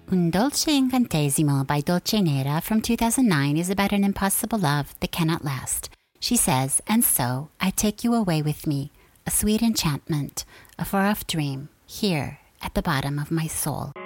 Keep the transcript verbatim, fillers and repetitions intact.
Un Dolce Incantesimo by Dolce Nera from two thousand nine is about an impossible love that cannot last. She says, and so I take you away with me, a sweet enchantment, a far-off dream, here at the bottom of my soul.